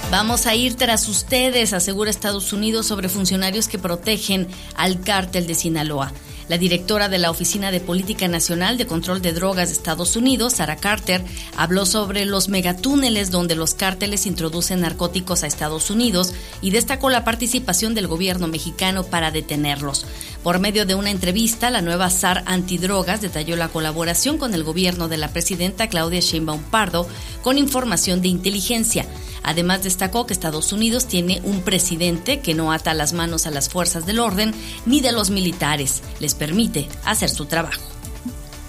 Vamos a ir tras ustedes, asegura Estados Unidos sobre funcionarios que protegen al cártel de Sinaloa. La directora de la Oficina de Política Nacional de Control de Drogas de Estados Unidos, Sarah Carter, habló sobre los megatúneles donde los cárteles introducen narcóticos a Estados Unidos y destacó la participación del gobierno mexicano para detenerlos. Por medio de una entrevista, la nueva SAR antidrogas detalló la colaboración con el gobierno de la presidenta Claudia Sheinbaum Pardo con información de inteligencia. Además, destacó que Estados Unidos tiene un presidente que no ata las manos a las fuerzas del orden ni de los militares, les permite hacer su trabajo.